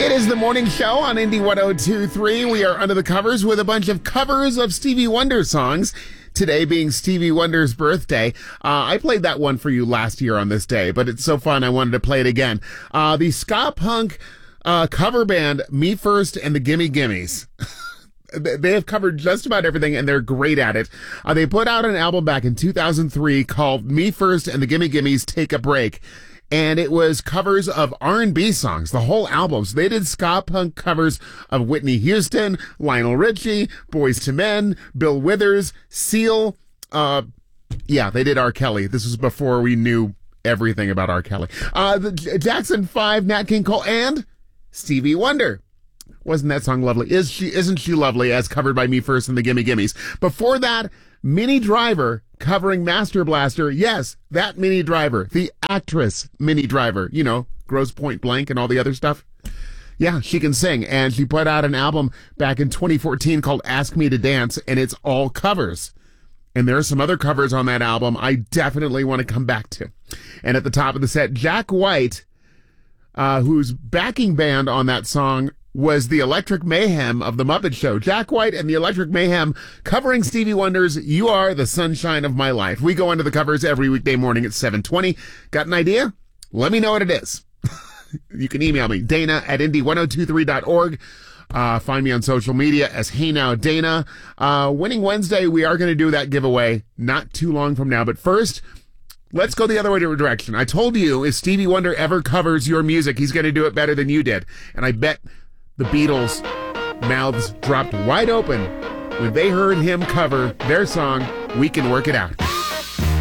It is the morning show on Indie 102.3. We are under the covers with a bunch of covers of Stevie Wonder songs. Today being Stevie Wonder's birthday. I played that one for you last year on this day, but it's so fun I wanted to play it again. The ska punk cover band Me First and the Gimme Gimmes. They have covered just about everything, and they're great at it. They put out an album back in 2003 called Me First and the Gimme Gimmes Take a Break. And it was covers of R&B songs, the whole album. So they did ska punk covers of Whitney Houston, Lionel Richie, Boyz II Men, Bill Withers, Seal. They did R. Kelly. This was before we knew everything about R. Kelly. The Jackson 5, Nat King Cole, and Stevie Wonder. Wasn't that song lovely? Isn't she lovely, as covered by Me First and the Gimme Gimmes? Before that, Minnie Driver covering Master Blaster. Yes, that Minnie Driver, the actress Minnie Driver, you know, Grosse Pointe Blank and all the other stuff. Yeah, she can sing, and she put out an album back in 2014 called Ask Me to Dance, and it's all covers. And there are some other covers on that album I definitely want to come back to. And at the top of the set, Jack White, whose backing band on that song was the Electric Mayhem of The Muppet Show. Jack White and the Electric Mayhem covering Stevie Wonder's You Are the Sunshine of My Life. We go into the covers every weekday morning at 7:20. Got an idea? Let me know what it is. You can email me, Dana at indie1023.org. Find me on social media as Hey Now Dana. Winning Wednesday, we are going to do that giveaway not too long from now. But first, let's go the other way direction. I told you if Stevie Wonder ever covers your music, he's going to do it better than you did. And I bet the Beatles' mouths dropped wide open when they heard him cover their song, We Can Work It Out.